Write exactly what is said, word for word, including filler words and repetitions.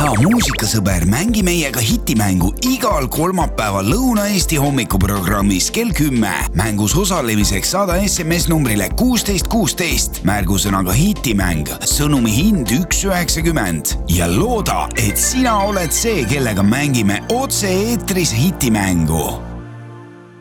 ja muusikasõber, mängi meiega hitimängu igal kolmapäeval Lõuna-Eesti hommikuprogrammis kell kümme. Mängus osalemiseks saada S M S numbrile kuusteist kuusteist, märgusõnaga hitimäng, sõnumi hind üks üheksakümmend ja looda, et sina oled see, kellega mängime otse eetris hitimängu.